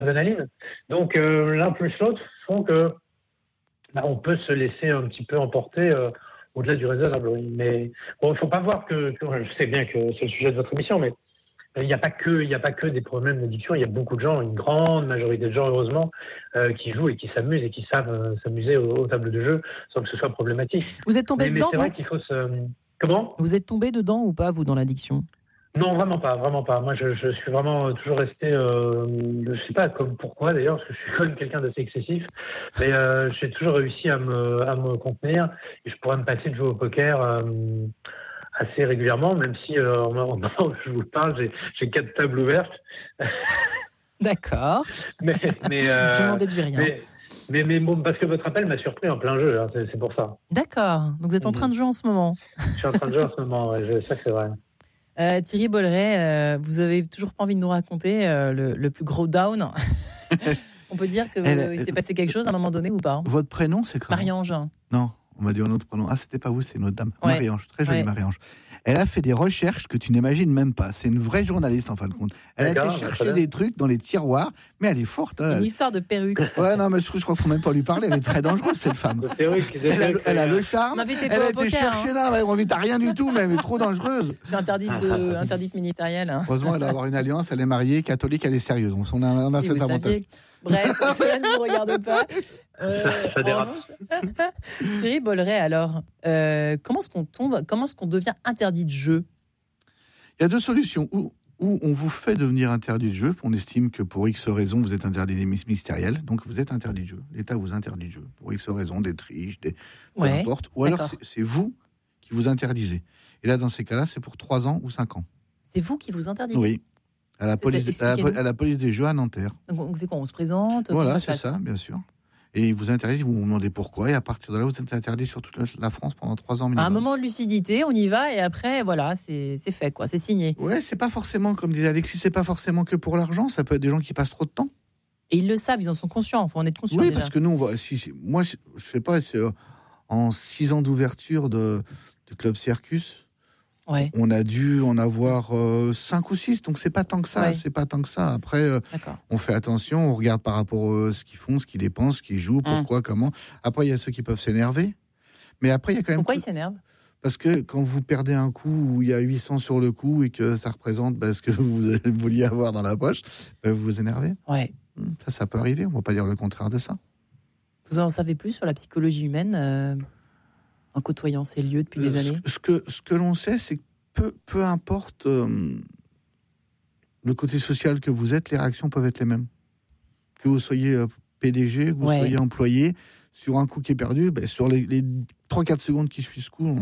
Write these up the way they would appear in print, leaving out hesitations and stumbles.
d'adrénaline. Donc l'un plus l'autre font que on peut se laisser un petit peu emporter au-delà du raisonnable. Oui. Mais bon, il ne faut pas voir que je sais bien que c'est le sujet de votre émission, mais il n'y a pas que des problèmes d'addiction. Il y a beaucoup de gens, une grande majorité de gens, heureusement, qui jouent et qui s'amusent et qui savent s'amuser aux tables de jeu sans que ce soit problématique. Vous êtes tombé dedans, mais c'est vrai qu'il faut se... Comment ? Vous êtes tombé dedans ou pas, vous, dans l'addiction ? Non, vraiment pas. Moi, je suis vraiment toujours resté. Je sais pas comme pourquoi d'ailleurs, parce que je suis quand même quelqu'un d'assez excessif. Mais j'ai toujours réussi à me contenir. Et je pourrais me passer de jouer au poker assez régulièrement, même si au moment où je vous parle, j'ai 4 tables ouvertes. D'accord. mais je n'en déduis rien. Mais bon, parce que votre appel m'a surpris en plein jeu, hein, c'est pour ça. D'accord. Donc vous êtes en train de jouer en ce moment. Je suis en train de jouer en ce moment. Ouais, ça c'est vrai. Thierry Bolloré, vous avez toujours pas envie de nous raconter le plus gros down. On peut dire qu'il s'est passé quelque chose à un moment donné ou pas ? Votre prénom, c'est comment ? Marie-Ange. Non, on m'a dit un autre prénom. Ah, c'était pas vous, c'est une autre dame. Ouais. Marie-Ange, très jolie Marie-Ange. Elle a fait des recherches que tu n'imagines même pas. C'est une vraie journaliste en fin de compte. Elle a été chercher des trucs dans les tiroirs, mais elle est forte. Hein. Une histoire de perruque. Ouais, non, mais je crois qu'il ne faut même pas lui parler. Elle est très dangereuse, cette femme. Elle a le charme. Elle a été cherchée là. Elle n'invite à rien du tout, mais elle est trop dangereuse. C'est interdite ministérielle. Heureusement, elle va avoir une alliance. Elle est mariée, catholique, elle est sérieuse. Donc, on a cet avantage. Bref, cela ne vous regarde pas. Ça dérape. Thierry Bolloré, alors, comment est-ce qu'on devient interdit de jeu ? Il y a 2 solutions. Où on vous fait devenir interdit de jeu, on estime que pour X raisons, vous êtes interdit des ministériels, donc vous êtes interdit de jeu. L'État vous interdit de jeu. Pour X raisons, des triches, peu importe. Ou alors, c'est vous qui vous interdisez. Et là, dans ces cas-là, c'est pour 3 ans ou 5 ans. C'est vous qui vous interdisez ? Oui. À la police des jeux à Nanterre. Donc on fait quoi ? On se présente ? Voilà, c'est ça, bien sûr. Et ils vous interdisent, vous vous demandez pourquoi, et à partir de là, vous êtes interdit sur toute la France pendant 3 ans minimum. À un moment de lucidité, on y va, et après, voilà, c'est fait, quoi, c'est signé. Ouais, c'est pas forcément, comme disait Alexis, c'est pas forcément que pour l'argent, ça peut être des gens qui passent trop de temps. Et ils le savent, ils en sont conscients, il faut en être conscient. Oui, déjà. parce que nous, moi, je sais pas, en 6 ans d'ouverture du Club Circus, on a dû en avoir 5 ou 6, donc c'est pas tant que ça. C'est pas tant que ça. Après, on fait attention, on regarde par rapport à ce qu'ils font, ce qu'ils dépensent, ce qu'ils jouent, pourquoi, comment. Après, il y a ceux qui peuvent s'énerver. Mais après, il y a quand même... Pourquoi ils s'énervent ? Parce que quand vous perdez un coup où il y a 800 sur le coup et que ça représente ce que vous vouliez avoir dans la poche, vous vous énervez. Ouais. Ça peut arriver, on ne va pas dire le contraire de ça. Vous en savez plus sur la psychologie humaine en côtoyant ces lieux depuis des années ? Ce que l'on sait, c'est que peu importe le côté social que vous êtes, les réactions peuvent être les mêmes. Que vous soyez PDG, que vous soyez employé, sur un coup qui est perdu, sur les 3-4 secondes qui suivent ce coup,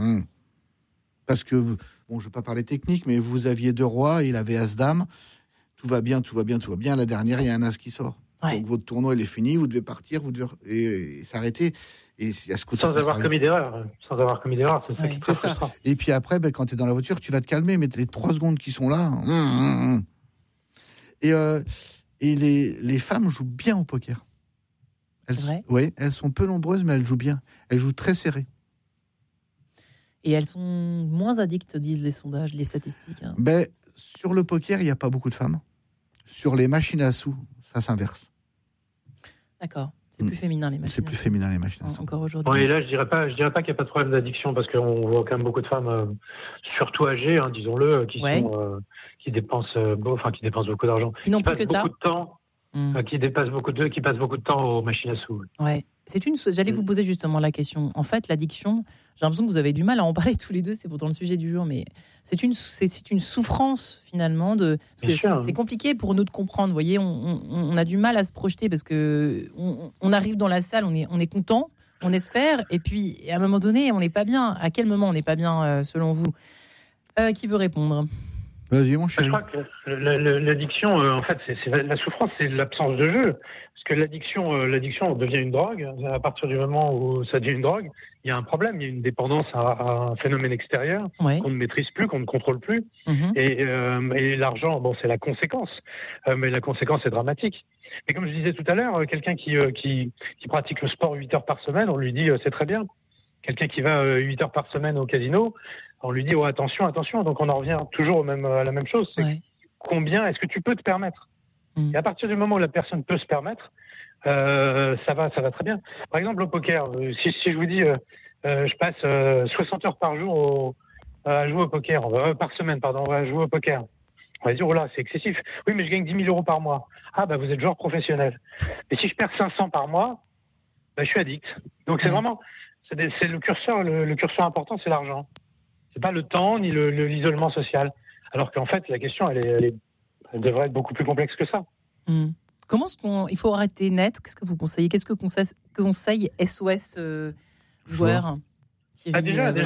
parce que, je ne vais pas parler technique, mais vous aviez 2 rois, il avait As-Dame, tout va bien, la dernière, il y a un As qui sort. Ouais. Donc votre tournoi, il est fini, vous devez partir, vous devez s'arrêter. Et sans avoir commis d'erreur, c'est ça. Et puis après, quand tu es dans la voiture, tu vas te calmer, mais les 3 secondes qui sont là. Et les femmes jouent bien au poker. C'est vrai ? Oui, elles sont peu nombreuses, mais elles jouent bien. Elles jouent très serré. Et elles sont moins addictes, disent les sondages, les statistiques. Hein. Sur le poker, il n'y a pas beaucoup de femmes. Sur les machines à sous, ça s'inverse. D'accord. C'est plus féminin les machines. C'est plus féminin les machines. Encore aujourd'hui. Oui, et là je dirais pas qu'il n'y a pas de problème d'addiction parce qu'on voit quand même beaucoup de femmes, surtout âgées, disons-le, qui dépensent beaucoup d'argent, qui n'ont plus que ça. Beaucoup de temps, qui passent beaucoup de temps aux machines à sous. Ouais. J'allais vous poser justement la question. En fait, l'addiction, j'ai l'impression que vous avez du mal à en parler tous les deux. C'est pourtant le sujet du jour, mais c'est une souffrance finalement parce que c'est compliqué pour nous de comprendre. Vous voyez, on a du mal à se projeter parce que on arrive dans la salle, on est content, on espère, et puis à un moment donné, on n'est pas bien. À quel moment on n'est pas bien selon vous ? Qui veut répondre ? Vas-y, mon chéri. Je crois que l'addiction, en fait, c'est la souffrance, c'est l'absence de jeu. Parce que l'addiction devient une drogue. À partir du moment où ça devient une drogue, il y a un problème. Il y a une dépendance à un phénomène extérieur qu'on ne maîtrise plus, qu'on ne contrôle plus. Et l'argent, c'est la conséquence. Mais la conséquence est dramatique. Mais comme je disais tout à l'heure, quelqu'un qui pratique le sport 8 heures par semaine, on lui dit c'est très bien. Quelqu'un qui va 8 heures par semaine au casino, on lui dit attention. Donc on en revient toujours à la même chose. C'est combien est-ce que tu peux te permettre ? Et à partir du moment où la personne peut se permettre, ça va très bien. Par exemple, au poker, si je vous dis, je passe 60 heures par jour à jouer au poker, par semaine, pardon, à jouer au poker. On va dire, oh là, c'est excessif. Oui, mais je gagne 10 000 euros par mois. Ah, bah, vous êtes joueur professionnel. Et si je perds 500 par mois, bah, je suis addict. Donc, c'est vraiment, c'est le curseur important, c'est l'argent. C'est pas le temps, ni l'isolement social. Alors qu'en fait, la question, elle devrait être beaucoup plus complexe que ça. Comment il faut arrêter net? Qu'est-ce que vous conseillez? Qu'est-ce que conseille SOS joueurs? Thierry, déjà de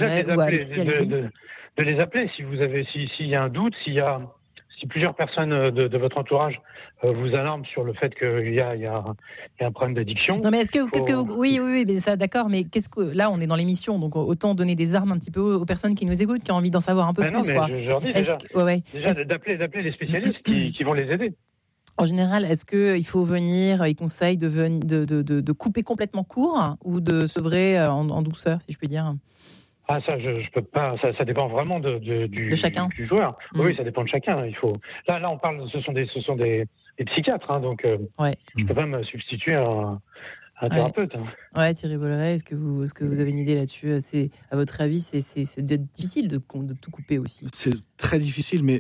les appeler s'il y a un doute, si plusieurs personnes de votre entourage vous alarment sur le fait qu'il y a un problème d'addiction. Non, mais oui, mais ça, d'accord, mais là, on est dans l'émission, donc autant donner des armes un petit peu aux personnes qui nous écoutent, qui ont envie d'en savoir un peu plus. Non, mais quoi. Je leur dis déjà d'appeler les spécialistes qui vont les aider. En général, est-ce qu'il faut ils conseillent de couper complètement court ou de sevrer en douceur, si je peux dire? Ah, ça, je peux pas. Ça dépend vraiment de chacun. Du joueur. Oui, ça dépend de chacun. Là, on parle. Ce sont des psychiatres, donc je peux pas me substituer à un thérapeute. Ouais, Thierry Bolloré, est-ce que vous avez une idée là-dessus? À votre avis, c'est difficile de tout couper aussi. C'est très difficile, mais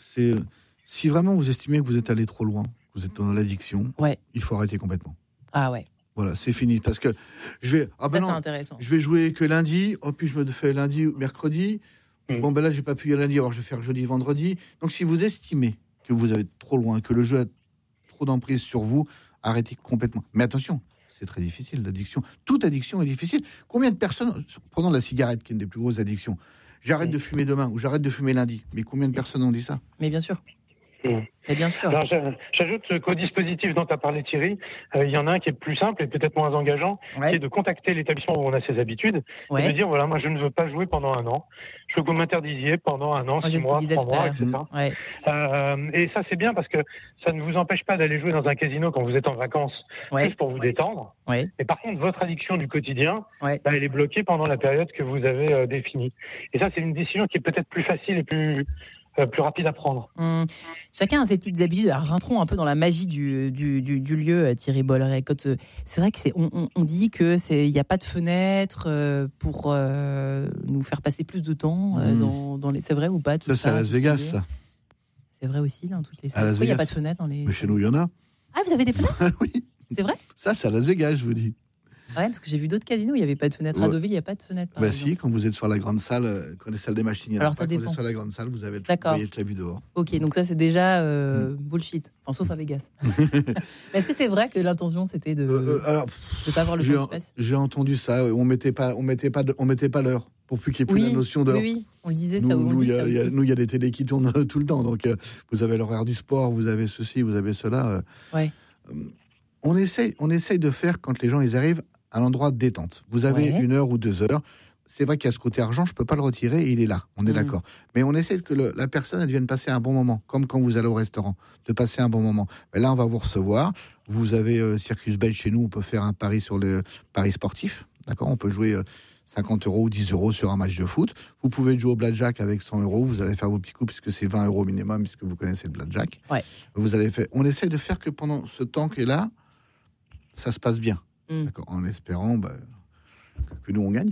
si vraiment vous estimez que vous êtes allé trop loin, vous êtes dans l'addiction, il faut arrêter complètement. Ah ouais. Voilà, c'est fini. Parce que c'est intéressant. Je vais jouer que lundi, puis je me fais lundi ou mercredi. Bon, là, j'ai pas pu y aller lundi, alors je vais faire jeudi, vendredi. Donc, si vous estimez que vous avez trop loin, que le jeu a trop d'emprise sur vous, arrêtez complètement. Mais attention, c'est très difficile, l'addiction. Toute addiction est difficile. Combien de personnes, prenons la cigarette, qui est une des plus grosses addictions, j'arrête de fumer demain ou j'arrête de fumer lundi. Mais combien de personnes ont dit ça? Mais bien sûr. Et bien sûr. Alors, j'ajoute qu'au dispositif dont tu as parlé, Thierry, il y en a un qui est plus simple et peut-être moins engageant, qui est de contacter l'établissement où on a ses habitudes et de dire, voilà, moi je ne veux pas jouer pendant un an. Je veux que vous m'interdisiez pendant un an, 6 mois, 3 mois, etc. Et ça, c'est bien parce que ça ne vous empêche pas d'aller jouer dans un casino quand vous êtes en vacances, juste pour vous détendre. Mais par contre, votre addiction du quotidien, elle est bloquée pendant la période que vous avez définie. Et ça, c'est une décision qui est peut-être plus facile et plus rapide à prendre. Chacun a ses petites habitudes. Alors, rentrons un peu dans la magie du lieu, Thierry Bolloré. C'est vrai que on dit que il n'y a pas de fenêtre pour nous faire passer plus de temps dans les. C'est vrai ou pas tout ça? C'est à Las Vegas, ça. C'est vrai aussi dans toutes les salles. Pourquoi il n'y a pas de fenêtre dans les? Mais chez nous, il y en a. Ah, vous avez des fenêtres? Oui. C'est vrai? Ça, c'est à Las Vegas, je vous dis. Ouais, parce que j'ai vu d'autres casinos où il n'y avait pas de fenêtre. À Deauville, il n'y a pas de fenêtre. Si, quand vous êtes sur la grande salle, quand les salles des machines, il y en a pas. Quand vous êtes sur la grande salle, vous avez toute la vue dehors. Ok, donc ça, c'est déjà bullshit. Enfin, sauf à Vegas. Est-ce que c'est vrai que l'intention, c'était de ne pas avoir le temps d'espace? J'ai entendu ça. On mettait pas l'heure pour plus qu'il n'y ait plus la notion d'heure. Oui, on le disait ça. Nous, il y a des télés qui tournent tout le temps. Donc, vous avez l'horaire du sport, vous avez ceci, vous avez cela. On essaye de faire quand les gens ils arrivent à l'endroit de détente. Vous avez 1 heure ou 2 heures. C'est vrai qu'il y a ce côté argent, je ne peux pas le retirer, et il est là, on est d'accord. Mais on essaie que la personne elle vienne passer un bon moment, comme quand vous allez au restaurant, de passer un bon moment. Mais là, on va vous recevoir. Vous avez Circus Belge chez nous, on peut faire un pari sur le pari sportif. D'accord, on peut jouer 50 € ou 10 € sur un match de foot. Vous pouvez jouer au blackjack avec 100 €. Vous allez faire vos petits coups, puisque c'est 20 € minimum, puisque vous connaissez le blackjack. On essaie de faire que pendant ce temps qui est là, ça se passe bien. D'accord, en espérant que nous on gagne.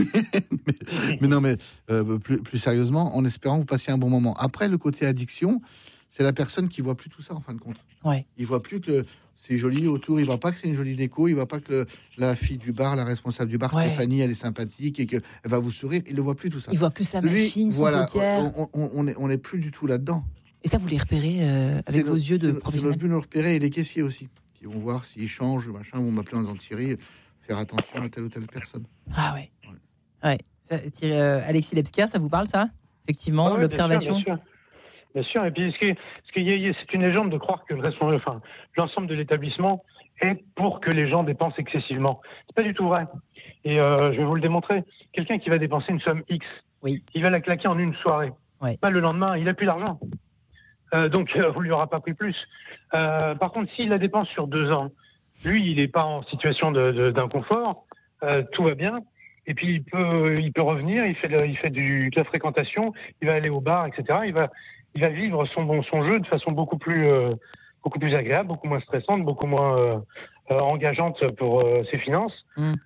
mais plus sérieusement, en espérant que vous passiez un bon moment. Après, le côté addiction, c'est la personne qui voit plus tout ça en fin de compte. Il voit plus que c'est joli autour, il voit pas que c'est une jolie déco, il voit pas que la fille du bar, la responsable du bar, Stéphanie, elle est sympathique et qu'elle va vous sourire. Il le voit plus tout ça. Il voit que sa machine, son poker. On est plus du tout là-dedans. Et ça, vous les repérez avec vos yeux de professionnel. C'est notre but de nous repérer, et les caissiers aussi. Ils vont voir s'ils changent, machin, vont m'appeler en disant Thierry, faire attention à telle ou telle personne. Ah ouais. Ça, Alexis Lebsker, ça vous parle ça? Effectivement, l'observation. Bien sûr. Et puis, c'est une légende de croire que l'ensemble de l'établissement est pour que les gens dépensent excessivement. C'est pas du tout vrai. Et je vais vous le démontrer. Quelqu'un qui va dépenser une somme X, il va la claquer en une soirée. Pas le lendemain, il n'a plus d'argent. Donc, on ne lui aura pas pris plus. Par contre, s'il la dépense sur 2 ans, lui, il n'est pas en situation d'inconfort, tout va bien, et puis il peut revenir, il fait de la fréquentation, il va aller au bar, etc. Il va vivre son jeu de façon beaucoup plus beaucoup plus agréable, beaucoup moins stressante, beaucoup moins engageante pour ses finances.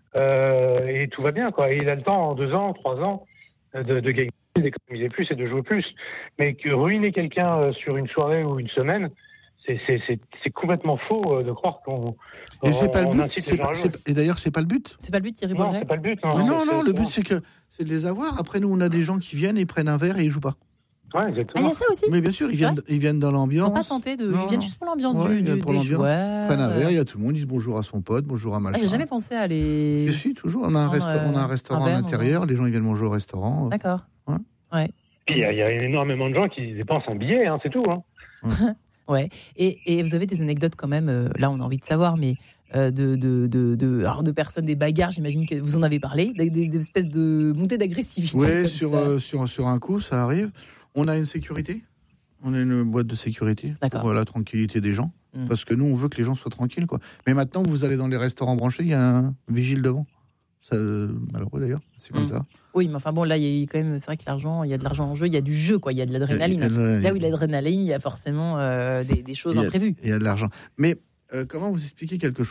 Et tout va bien, quoi. Et il a le temps, en 2 ans, 3 ans, de gagner, d'économiser plus et de jouer plus. Mais que ruiner quelqu'un sur une soirée ou une semaine, c'est complètement faux de croire qu'on. Et c'est pas le but. Et d'ailleurs, c'est pas le but. C'est pas le but, Thierry Bolloré. Non, c'est pas le but. Non, le but c'est de les avoir. Après, nous, on a des gens qui viennent et prennent un verre et ils jouent pas. Ouais, exactement. Il y a ça aussi. Mais bien sûr, ils viennent dans l'ambiance. Ils sont pas tentés de. Ils viennent juste pour l'ambiance des joueurs. Ils prennent un verre, il y a tout le monde, ils disent bonjour à son pote, bonjour à machin. J'ai jamais pensé à les. Si, toujours. On a un restaurant à l'intérieur, les gens ils viennent manger au restaurant. D'accord. Ouais. Il y a énormément de gens qui dépensent un billet, c'est tout. Ouais. Et vous avez des anecdotes quand même. Là, on a envie de savoir, mais. De personnes, des bagarres, j'imagine que vous en avez parlé, des espèces de montées d'agressivité. Oui, sur un coup, ça arrive. On a une sécurité, on a une boîte de sécurité pour la tranquillité des gens, parce que nous, on veut que les gens soient tranquilles, quoi. Mais maintenant, vous allez dans les restaurants branchés, il y a un vigile devant. Ça, malheureux d'ailleurs, c'est comme ça. Oui, mais enfin bon, là, il y a quand même, c'est vrai que l'argent, il y a de l'argent en jeu, il y a du jeu, quoi, il y a de l'adrénaline. Là où il y a de l'adrénaline, il y a forcément des choses imprévues. Il y a de l'argent. Mais comment vous expliquer quelque chose ?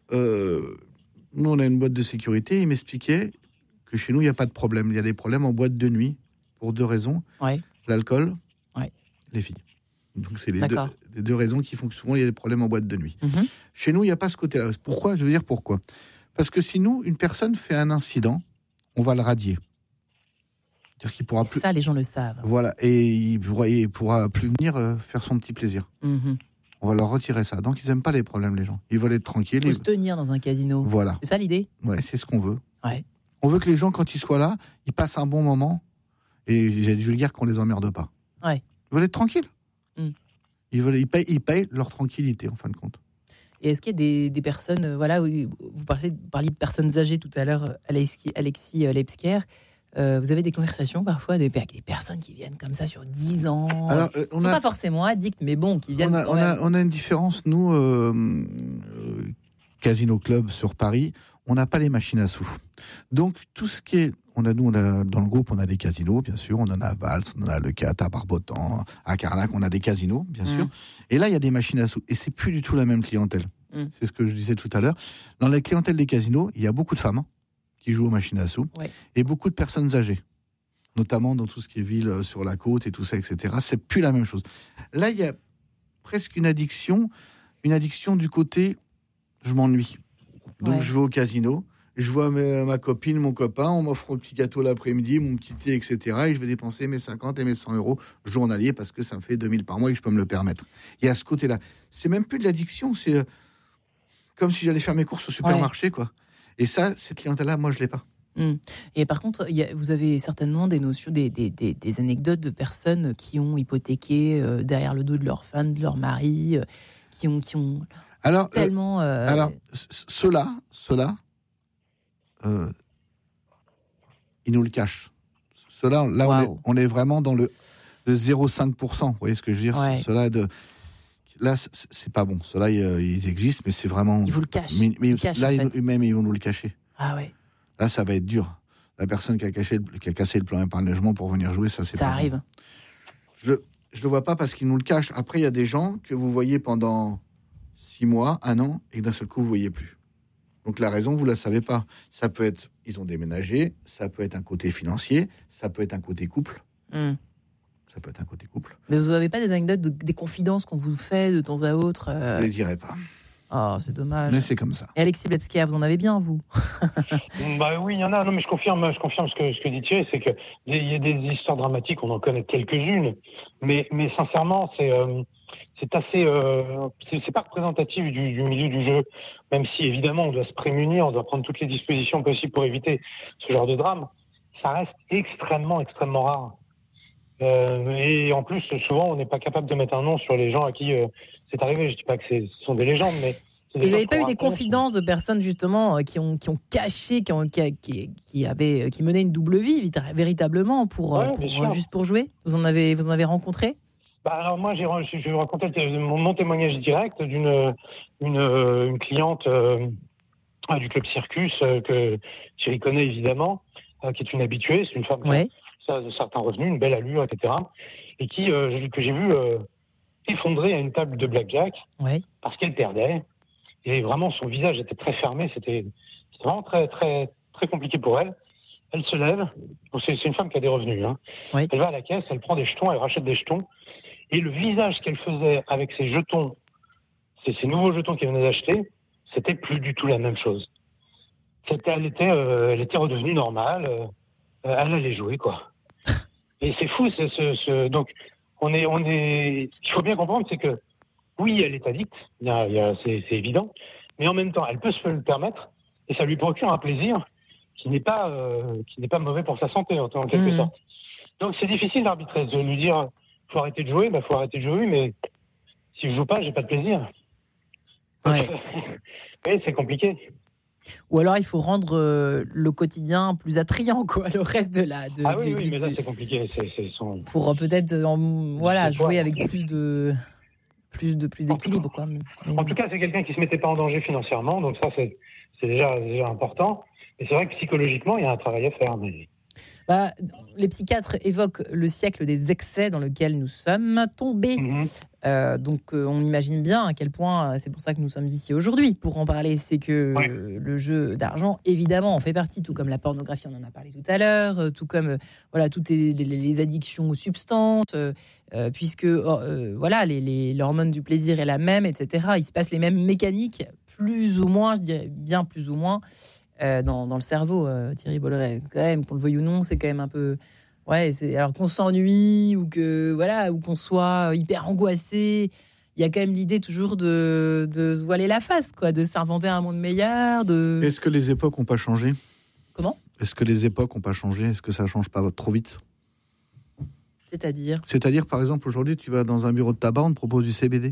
Nous, on a une boîte de sécurité. Il m'expliquait que chez nous, il n'y a pas de problème. Il y a des problèmes en boîte de nuit pour 2 raisons. L'alcool, les filles. Donc, c'est les deux raisons qui font que souvent, il y a des problèmes en boîte de nuit. Chez nous, il n'y a pas ce côté-là. Pourquoi ? Je veux dire pourquoi. Parce que si nous, une personne fait un incident, on va le radier. C'est-à-dire qu'il pourra plus... Ça, les gens le savent. Voilà. Et il pourra plus venir faire son petit plaisir. On va leur retirer ça. Donc, ils n'aiment pas les problèmes, les gens. Ils veulent être tranquilles. Il faut se tenir dans un casino. Voilà. C'est ça l'idée ? Ouais, c'est ce qu'on veut. Ouais. On veut que les gens, quand ils soient là, ils passent un bon moment. Et j'ai du vulgaire qu'on les emmerde pas. Ouais. Ils veulent être tranquilles. Ils payent leur tranquillité, en fin de compte. Et est-ce qu'il y a des personnes, vous parliez de personnes âgées tout à l'heure, Alexis Lepsker, vous avez des conversations parfois avec des personnes qui viennent comme ça sur 10 ans, qui ne sont pas forcément addicts, mais bon, qui viennent... On a une différence, nous, Casino Club sur Paris, on n'a pas les machines à sous. Donc, tout ce qui est... dans le groupe, on a des casinos, bien sûr. On en a à Vals, on en a à Leucate, à Barbotan, à Carnac, on a des casinos, bien sûr. Et là, il y a des machines à sous. Et c'est plus du tout la même clientèle. C'est ce que je disais tout à l'heure. Dans la clientèle des casinos, il y a beaucoup de femmes qui jouent aux machines à sous et beaucoup de personnes âgées, notamment dans tout ce qui est ville sur la côte et tout ça, etc. C'est plus la même chose. Là, il y a presque une addiction du côté je m'ennuie. Donc, je vais au casino. Je vois ma copine, mon copain, on m'offre un petit gâteau l'après-midi, mon petit thé, etc. Et je vais dépenser mes 50 et mes 100 euros journaliers parce que ça me fait 2000 par mois et que je peux me le permettre. Et à ce côté-là, c'est même plus de l'addiction, c'est comme si j'allais faire mes courses au supermarché, quoi. Et ça, cette clientèle-là, moi, je l'ai pas. Et par contre, vous avez certainement des notions, des anecdotes de personnes qui ont hypothéqué derrière le dos de leur femme, de leur mari, qui ont tellement... Ceux-là, ils nous le cachent. Ceux-là, là, on est vraiment dans le 0,5%. Vous voyez ce que je veux dire ? Ceux-là, là, c'est pas bon. Ceux-là, ils existent, mais c'est vraiment... Ils vous le cachent. Là, ils vont nous le cacher. Ah ouais. Là, ça va être dur. La personne qui a cassé le plan épargne-logement pour venir jouer, ça, c'est pas arrive. Bon. Je le vois pas parce qu'ils nous le cachent. Après, il y a des gens que vous voyez pendant 6 mois, 1 an, et que d'un seul coup, vous voyez plus. Donc la raison, vous la savez pas. Ça peut être, ils ont déménagé, ça peut être un côté financier, ça peut être un côté couple. Ça peut être un côté couple. Mais vous n'avez pas des anecdotes, des confidences qu'on vous fait de temps à autre Je les dirai pas. Oh, c'est dommage. Mais c'est comme ça. Et Alexis Lepsker, vous en avez bien, vous ? Oui, il y en a. Non, mais je confirme ce que dit Thierry, c'est qu'il y a des histoires dramatiques, on en connaît quelques-unes, mais sincèrement, c'est assez, c'est pas représentatif du milieu du jeu, même si évidemment on doit se prémunir, on doit prendre toutes les dispositions possibles pour éviter ce genre de drame. Ça reste extrêmement, extrêmement rare. Et en plus, souvent, on n'est pas capable de mettre un nom sur les gens à qui c'est arrivé. Je dis pas que ce sont des légendes, mais... Vous n'avez pas eu des confidences de personnes, justement, qui ont caché, qui menaient une double vie, véritablement, juste pour jouer ? Vous en avez rencontré ? Alors moi, je vais vous raconter mon témoignage direct une cliente du Club Circus que Thierry connaît évidemment, qui est une habituée, c'est une femme qui a certains revenus, une belle allure, etc. Et que j'ai vu effondrée à une table de blackjack parce qu'elle perdait. Et vraiment, son visage était très fermé. C'était vraiment très, très, très compliqué pour elle. Elle se lève. C'est une femme qui a des revenus. Hein. Elle va à la caisse, elle prend des jetons, elle rachète des jetons. Et le visage qu'elle faisait avec ces jetons, ces nouveaux jetons qu'elle venait d'acheter, c'était plus du tout la même chose. Elle était redevenue normale. Elle allait jouer, quoi. Et c'est fou. Donc, ce qu'il faut bien comprendre, c'est que oui, elle est addicte, c'est évident, mais en même temps, elle peut se le permettre et ça lui procure un plaisir qui n'est pas mauvais pour sa santé en quelque sorte. Donc c'est difficile d'arbitrer, de lui dire faut arrêter de jouer, faut arrêter de jouer, mais si je joue pas, j'ai pas de plaisir. Oui, c'est compliqué. Ou alors il faut rendre le quotidien plus attrayant, quoi, le reste de la. Oui, mais là c'est compliqué. Pour peut-être jouer avec plus d'équilibre, quoi. En tout cas, c'est quelqu'un qui se mettait pas en danger financièrement, donc ça c'est déjà important. Et c'est vrai que psychologiquement, il y a un travail à faire. Mais... les psychiatres évoquent le siècle des excès dans lequel nous sommes tombés. Donc, on imagine bien à quel point, c'est pour ça que nous sommes ici aujourd'hui, pour en parler. C'est que le jeu d'argent, évidemment, en fait partie, tout comme la pornographie, on en a parlé tout à l'heure, tout comme toutes les addictions aux substances, puisque l'hormone du plaisir est la même, etc. Il se passe les mêmes mécaniques, plus ou moins, je dirais bien plus ou moins, dans le cerveau. Thierry Bolloré, quand même, qu'on le veuille ou non, c'est quand même un peu... alors qu'on s'ennuie ou qu'on soit hyper angoissé, il y a quand même l'idée toujours de se voiler la face, quoi, de s'inventer un monde meilleur. Est-ce que les époques n'ont pas changé ? Comment ? Est-ce que les époques n'ont pas changé ? Est-ce que ça ne change pas trop vite ? C'est-à-dire, par exemple, aujourd'hui, tu vas dans un bureau de tabac, on te propose du CBD.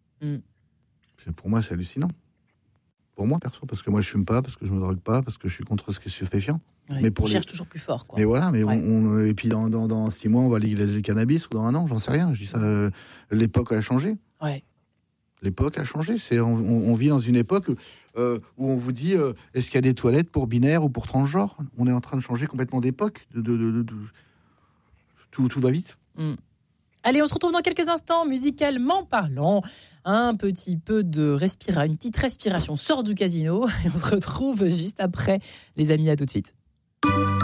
Pour moi, c'est hallucinant. Pour moi, perso, parce que moi, je fume pas, parce que je me drogue pas, parce que je suis contre ce qui est stupéfiant. Mais on cherche toujours plus fort, quoi. Mais voilà, et puis dans 6 mois, on va légaliser le cannabis, ou dans 1 an, j'en sais rien. Je dis ça, l'époque a changé. L'époque a changé. On vit dans une époque où on vous dit, est-ce qu'il y a des toilettes pour binaires ou pour transgenres ? On est en train de changer complètement d'époque. Tout va vite. Allez, on se retrouve dans quelques instants, musicalement parlant. Un petit peu une petite respiration sort du casino et on se retrouve juste après. Les amis, à tout de suite.